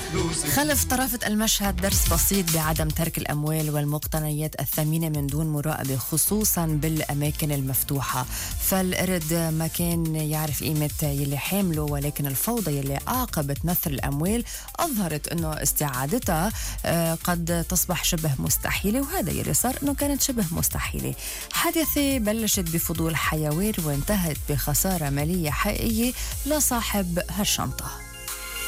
خلف طرافة المشهد درس بسيط بعدم ترك الأموال والمقتنيات الثمينة من دون مراقبة، خصوصا بالأماكن المفتوحة. فالقرد ما كان يعرف قيمة يلي حامله، ولكن الفوضى يلي أعقبت نثر الأموال أظهرت أنه استعادتها قد تصبح شبه مستحيلة، وهذا يلي صار أنه كانت شبه مستحيلة. حادثة بلشت بفضول حيوان وانتهت بخسارة مالية حقيقية لصاحب هالشنطة.